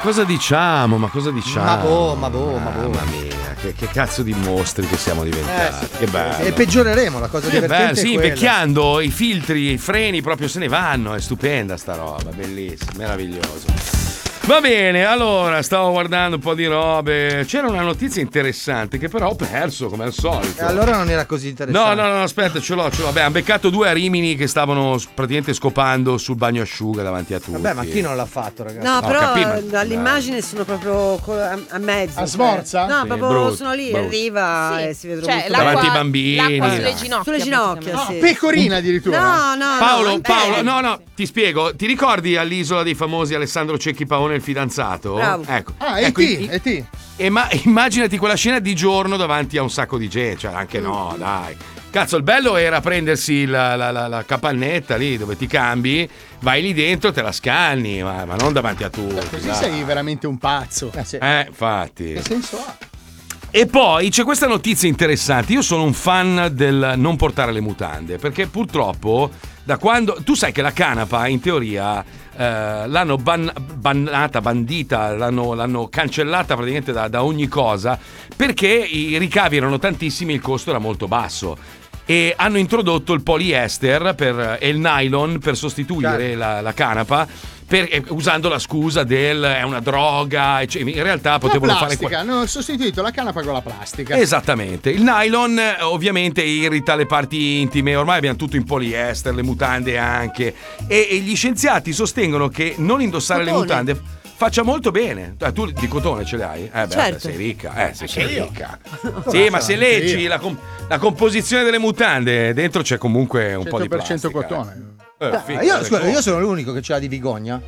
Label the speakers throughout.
Speaker 1: cosa diciamo? Ma
Speaker 2: Mamma
Speaker 1: mia, che cazzo di mostri che siamo diventati. Che bello.
Speaker 2: E peggioreremo, la cosa divertente
Speaker 1: sì,
Speaker 2: è quella.
Speaker 1: invecchiando i filtri, i freni proprio se ne vanno, è stupenda sta roba, bellissima, meraviglioso. Va bene, allora stavo guardando un po' di robe. C'era una notizia interessante che però ho perso come al solito.
Speaker 2: E allora non era così interessante.
Speaker 1: No, aspetta, ce l'ho. Beh, hanno beccato 2 a Rimini che stavano praticamente scopando sul bagno asciuga davanti a tutti.
Speaker 2: Vabbè, ma chi non l'ha fatto, ragazzi?
Speaker 3: No, però dall'immagine sono proprio a mezzo.
Speaker 4: A sforza?
Speaker 3: No,
Speaker 1: Sì,
Speaker 3: proprio
Speaker 1: brutto,
Speaker 3: sono lì,
Speaker 1: brutto.
Speaker 3: arriva
Speaker 5: Sì,
Speaker 3: e si vede
Speaker 5: cioè,
Speaker 1: davanti ai bambini.
Speaker 5: L'acqua sulle ginocchia.
Speaker 3: Sulle ginocchia,
Speaker 4: No,
Speaker 3: sì.
Speaker 4: pecorina addirittura.
Speaker 3: No,
Speaker 1: Paolo, no, ti spiego. Ti ricordi all'Isola dei Famosi Alessandro Cecchi Paone, il fidanzato?
Speaker 3: Bravo.
Speaker 1: Ecco.
Speaker 4: Ecco, E.T.
Speaker 1: Immaginati quella scena di giorno davanti a un sacco di gente, cioè anche no, dai. Cazzo, il bello era prendersi la capannetta lì dove ti cambi, vai lì dentro, te la scanni, ma non davanti a tutti.
Speaker 4: Così
Speaker 1: dai.
Speaker 4: sei veramente un pazzo.
Speaker 2: Sì.
Speaker 1: Infatti.
Speaker 4: Che senso ha?
Speaker 1: E poi c'è questa notizia interessante. Io sono un fan del non portare le mutande, perché purtroppo da quando tu sai che la canapa in teoria l'hanno bandita, l'hanno cancellata praticamente da ogni cosa, perché i ricavi erano tantissimi e il costo era molto basso. E hanno introdotto il poliester e il nylon per sostituire la canapa, usando la scusa è una droga, cioè, in realtà potevano fare
Speaker 4: hanno sostituito la canapa con la plastica.
Speaker 1: Esattamente. Il nylon ovviamente irrita le parti intime, ormai abbiamo tutto in poliester, le mutande anche, e gli scienziati sostengono che non indossare le mutande faccia molto bene. Tu di cotone ce le hai?
Speaker 3: Certo.
Speaker 1: Sei ricca. Sei ricca. Sì, ma se leggi la composizione delle mutande, dentro c'è comunque un po' di
Speaker 4: 100%
Speaker 1: plastica.
Speaker 4: cotone.
Speaker 2: Io sono l'unico che ce l'ha di Vigogna.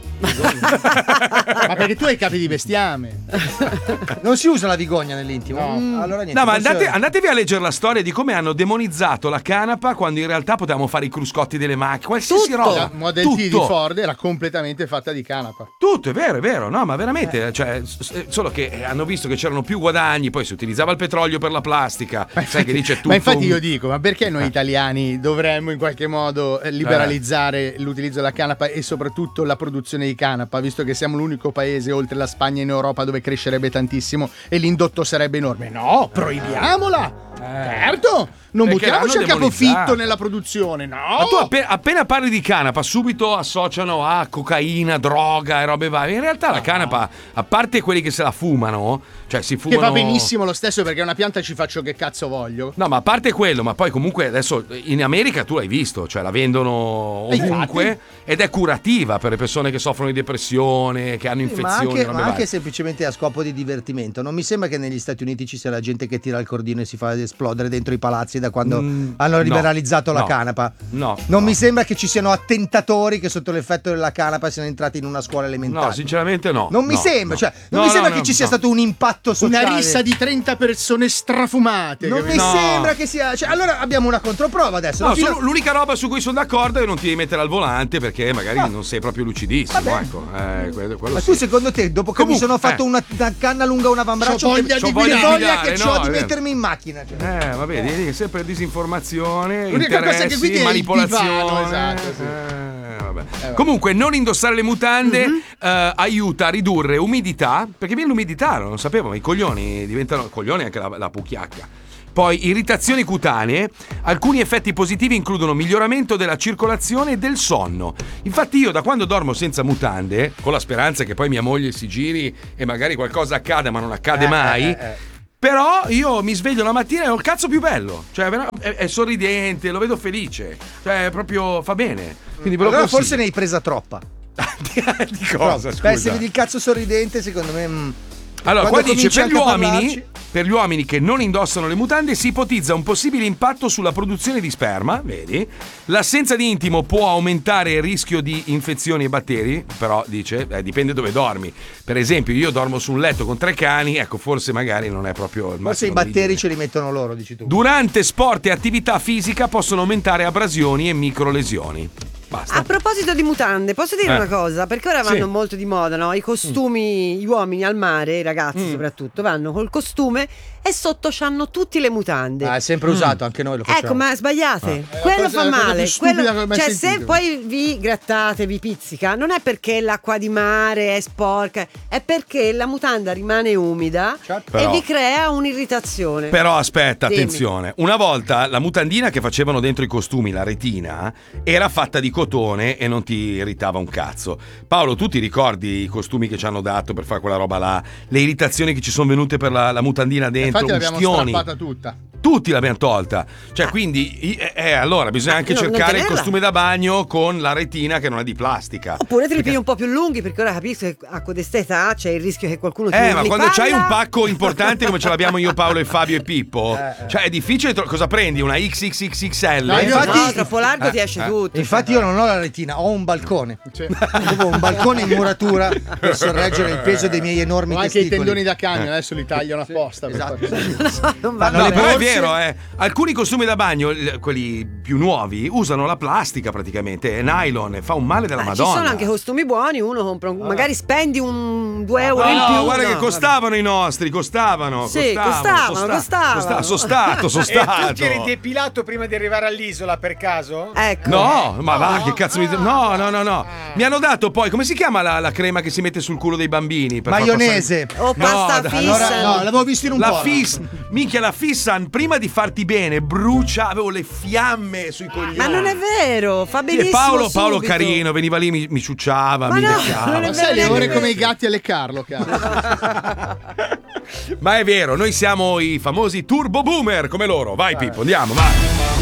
Speaker 4: Ma perché tu hai i capi di bestiame.
Speaker 2: Non si usa la Vigogna nell'intimo.
Speaker 4: No.
Speaker 2: Allora niente.
Speaker 1: No, ma andatevi a leggere la storia di come hanno demonizzato la canapa quando in realtà potevamo fare i cruscotti delle macchine, qualsiasi roba.
Speaker 4: La Model T di Ford era completamente fatta di canapa.
Speaker 1: Tutto, è vero, no, ma veramente, cioè, solo che hanno visto che c'erano più guadagni, poi si utilizzava il petrolio per la plastica, sai che lì c'è tutto.
Speaker 4: Ma infatti io dico, ma perché noi italiani dovremmo in qualche modo liberalizzare l'utilizzo della canapa e soprattutto la produzione di canapa, visto che siamo l'unico paese oltre la Spagna in Europa dove crescerebbe tantissimo e l'indotto sarebbe enorme? No, proibiamola! Certo! Non
Speaker 1: Perché
Speaker 4: buttiamoci a
Speaker 1: l'hanno
Speaker 4: capofitto
Speaker 1: demonizzato.
Speaker 4: nella produzione, no!
Speaker 1: Ma tu appena parli di canapa subito associano a cocaina, droga e robe varie. In realtà la canapa, a parte quelli che se la fumano, cioè si fumano...
Speaker 4: Che va benissimo lo stesso perché una pianta ci faccio che cazzo voglio.
Speaker 1: No, ma a parte quello, ma poi comunque adesso in America tu l'hai visto, cioè la vendono ovunque ed è curativa per le persone che soffrono di depressione, che hanno infezioni.
Speaker 2: Ma anche semplicemente a scopo di divertimento. Non mi sembra che negli Stati Uniti ci sia la gente che tira il cordino e si fa esplodere dentro i palazzi da quando hanno liberalizzato la canapa. Non mi sembra che ci siano attentatori che sotto l'effetto della canapa siano entrati in una scuola elementare.
Speaker 1: No, sinceramente no.
Speaker 2: Non mi sembra, cioè non mi sembra che ci sia stato un impatto sociale.
Speaker 4: Una rissa di 30 persone strafumate.
Speaker 2: Non mi sembra che sia, cioè, allora abbiamo una controprova adesso.
Speaker 1: No, l'unica roba su cui sono d'accordo è che non ti devi mettere al volante perché magari non sei proprio lucidissimo. Ecco, quello
Speaker 2: ma
Speaker 1: sì.
Speaker 2: tu secondo te, dopo che mi sono fatto una canna lunga un avambraccio,
Speaker 4: c'ho
Speaker 2: voglia che ho di mettermi in macchina?
Speaker 1: Ma vedi, è sempre disinformazione,
Speaker 4: l'unica cosa che qui è
Speaker 1: manipolazione.
Speaker 4: il divano, esatto, sì.
Speaker 1: Comunque, non indossare le mutande aiuta a ridurre umidità, perché viene l'umidità, non sapevo, ma i coglioni diventano coglioni anche la pucchiacca. Poi irritazioni cutanee, alcuni effetti positivi includono miglioramento della circolazione e del sonno. Infatti io da quando dormo senza mutande, con la speranza che poi mia moglie si giri e magari qualcosa accada, ma non accade mai, però io mi sveglio la mattina e ho il cazzo più bello, cioè è sorridente, lo vedo felice, cioè proprio fa bene. Quindi
Speaker 2: allora forse ne hai presa troppa.
Speaker 1: Di cosa, scusa?
Speaker 2: Beh, se vedi il cazzo sorridente, secondo me...
Speaker 1: Allora, qua dice
Speaker 2: per
Speaker 1: per gli uomini che non indossano le mutande si ipotizza un possibile impatto sulla produzione di sperma, vedi? L'assenza di intimo può aumentare il rischio di infezioni e batteri, però dice, dipende dove dormi. Per esempio, io dormo su un letto con 3 cani, ecco, forse magari non è proprio il massimo.
Speaker 2: Forse i batteri ce li mettono loro, dici tu.
Speaker 1: Durante sport e attività fisica possono aumentare abrasioni e microlesioni. Basta.
Speaker 3: A proposito di mutande, posso dire una cosa? Perché ora vanno molto di moda, no? I costumi, gli uomini al mare, i ragazzi soprattutto, vanno col costume e sotto c'hanno tutti le mutande.
Speaker 2: È sempre usato, anche noi lo facciamo.
Speaker 3: Ecco, ma sbagliate. Quello fa male. Cioè, se
Speaker 4: sentito.
Speaker 3: poi vi grattate, vi pizzica, non è perché l'acqua di mare è sporca, è perché la mutanda rimane umida e
Speaker 1: Però-
Speaker 3: vi crea un'irritazione.
Speaker 1: Però aspetta,
Speaker 3: Dimmi.
Speaker 1: attenzione. Una volta la mutandina che facevano dentro i costumi, la retina, era fatta di cotone e non ti irritava un cazzo. Paolo, tu ti ricordi i costumi che ci hanno dato per fare quella roba là? Le irritazioni che ci sono venute per la mutandina dentro,
Speaker 4: Infatti l'abbiamo
Speaker 1: ustioni.
Speaker 4: strappata tutta.
Speaker 1: Tutti l'abbiamo tolta. Cioè, quindi, allora bisogna anche
Speaker 3: non
Speaker 1: cercare il
Speaker 3: tenerla.
Speaker 1: costume da bagno con la retina che non è di plastica.
Speaker 3: Oppure te li pigli un po' più lunghi, perché ora capisco che a questa età c'è il rischio che qualcuno ti urli
Speaker 1: Ma quando
Speaker 3: palla.
Speaker 1: c'hai un pacco importante come ce l'abbiamo io, Paolo e Fabio e Pippo, cioè è difficile. Cosa prendi? Una XXXXL?
Speaker 4: No, io-
Speaker 3: No, troppo largo ti esce tutto.
Speaker 2: Infatti io non ho la retina, ho un balcone. Avevo un balcone in muratura per sorreggere il peso dei miei enormi
Speaker 4: Ho anche i
Speaker 2: testicoli.
Speaker 4: tendoni da camion, adesso li tagliano apposta.
Speaker 2: Esatto.
Speaker 3: Non va
Speaker 2: Fanno
Speaker 1: No,
Speaker 2: le
Speaker 1: però è
Speaker 2: borse.
Speaker 1: vero, alcuni costumi da bagno, quelli più nuovi, usano la plastica praticamente, è nylon, fa un male della
Speaker 3: Ci
Speaker 1: Madonna.
Speaker 3: sono anche costumi buoni, uno compra magari spendi un 2 euro in
Speaker 1: No,
Speaker 3: più.
Speaker 1: guarda che
Speaker 3: no,
Speaker 1: costavano i nostri, costavano.
Speaker 3: Sì, costavano.
Speaker 1: Sono stato.
Speaker 5: Tu ti eri depilato prima di arrivare all'isola per caso?
Speaker 3: Ecco.
Speaker 1: No, ma va, che cazzo mi. No. Mi hanno dato poi, come si chiama la crema che si mette sul culo dei bambini? Per far
Speaker 2: Maionese.
Speaker 3: O pasta
Speaker 1: No,
Speaker 3: fissa.
Speaker 2: Allora, no, l'avevo visto in un
Speaker 1: La
Speaker 2: po'.
Speaker 1: minchia, la Fissan, prima di farti bene, brucia, avevo le fiamme sui coglioni.
Speaker 3: Ma non è vero, fa
Speaker 1: Sì,
Speaker 3: benissimo.
Speaker 1: e Paolo
Speaker 3: subito.
Speaker 1: carino, veniva lì, mi ciucciava,
Speaker 3: Ma
Speaker 1: mi
Speaker 3: no,
Speaker 1: beccava.
Speaker 3: non è
Speaker 4: Ma sai le
Speaker 3: vero,
Speaker 4: ore
Speaker 3: neanche
Speaker 4: come i
Speaker 3: vero.
Speaker 4: gatti alle Carlo, caro.
Speaker 1: Ma è vero, noi siamo i famosi turbo boomer come loro. Vai Pippo, andiamo, vai.